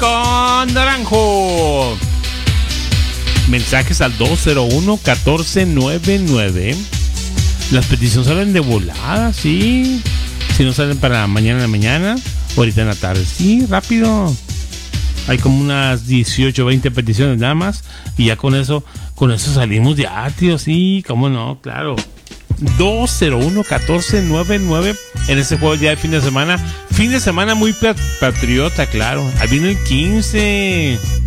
con Naranjo. Mensajes al 201-1499. Las peticiones salen de volada, sí. Si no salen para mañana en la mañana, ahorita en la tarde, sí, rápido. Hay como unas 18, 20 peticiones nada más. Y ya con eso salimos ya, tío, sí, cómo no, claro. 201-1499 en ese juego ya de fin de semana. Fin de semana muy patriota, claro. Ahí viene el 15.